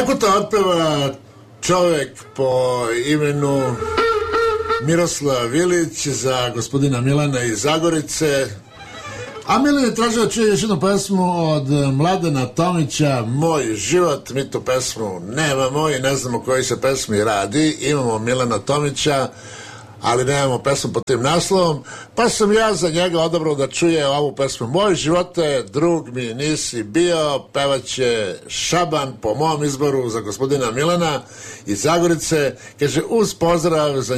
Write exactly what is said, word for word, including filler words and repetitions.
Kako to otpeva čovjek po imenu Miroslav Vilić za gospodina Milana iz Zagorice. A Milan je tražio čuje još jednu pesmu od Mladena Tomića, Moj život. Mi tu pesmu nemamo i ne znamo o kojoj se pesmi radi. Imamo Milana Tomića, ali nemamo pesmu pod tim naslovom, pa sam ja za njega odabrao da čuje ovu pesmu Moj živote, drug mi nisi bio. Pevaće Šaban po mom izboru za gospodina Milana iz Zagorice. Kaže uz pozdrav za